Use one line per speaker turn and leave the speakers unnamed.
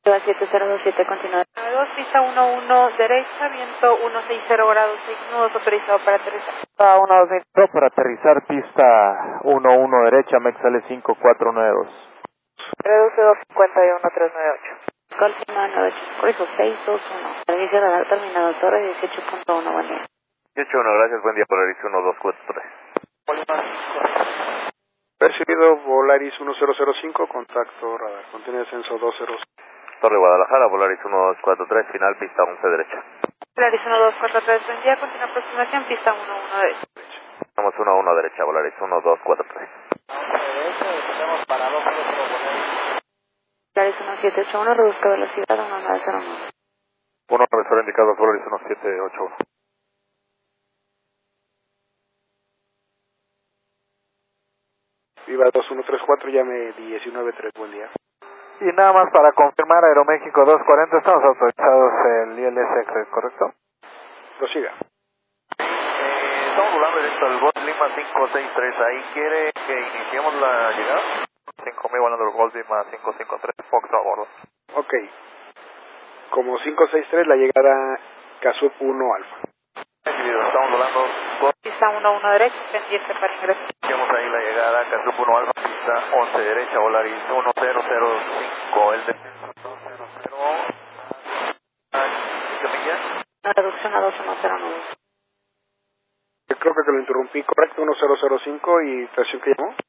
7027, continúa.
92, pista 11 derecha, viento 160 grados, 6 nudos, autorizado para aterrizar.
Pista 120 para aterrizar, pista 11 derecha, MEXL 5492.
Reduce 251398.
Continúa 98, corrijo 621. Servicio radar terminado, torre 18.1, buen día.
18.1, gracias, buen día, Polaris 1243.
Percibido Volaris 1005, contacto radar, contiene descenso 20.
Torre Guadalajara, Volaris 1243, final, pista 11 derecha.
Polaris 1243, buen día, continúa aproximación, pista 11 derecha.
Estamos 11 derecha, Volaris 1243.
Tenemos para 2
Polaris 1781, reduzca velocidad 1909.
1 revisor indicado, Volaris 1781.
Viva 2134, llame 193, buen día.
Y nada más para confirmar, Aeroméxico 240, estamos autorizados el ILS, ¿correcto?
Prosiga.
Estamos volando directo al Gold Lima 563, ahí quiere que iniciemos la llegada. 5000 volando el Gold Lima 553, Fox a bordo.
Ok. Como 563, la llegada Casup 1 Alfa.
Estamos volando Gold.
Pista 11 derecha, pendiente para ingresar.
Iniciamos ahí la llegada, Casup 1 Alfa, pista 11 derecha, Volaris 1005, el descenso 200,
Una reducción a 2109.
Creo que lo interrumpí, correcto, 1005 y estación que llamó.